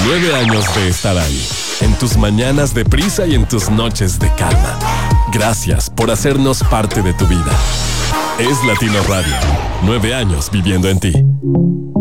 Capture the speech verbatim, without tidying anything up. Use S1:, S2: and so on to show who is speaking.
S1: Nueve años de estar ahí, en tus mañanas de prisa y en tus noches de calma. Gracias por hacernos parte de tu vida. Es Latino Radio. Nueve años viviendo en ti.